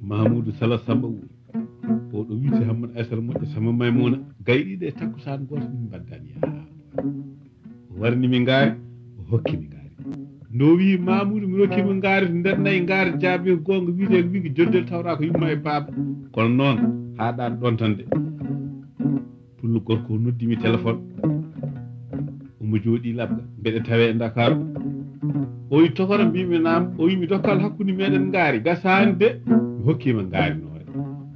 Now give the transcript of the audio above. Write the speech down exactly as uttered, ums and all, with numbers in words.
Mahamoudou Sala Samba wuri oɗo wiite Hammat Aissata moƴƴo sama Maymuna gayɗiɗe e takkusan goto min mbaddani ya o warni mi ngaari o hokki mi ngaari no wi Mamoudou mi rokkima ngaari nder nayyi ngaari jaabi gonga wiide wigi joddel tawra ko yumma e baaba kono noon haɗani ɗon tan de pullo gorko o noddimi téléphone omo jooɗi labga mbeɗa tawe e Dakar o wi tokora mbimi naam o wi mi dokkal hakkude meɗen ngaari gasani de mi hokkima ngaari noon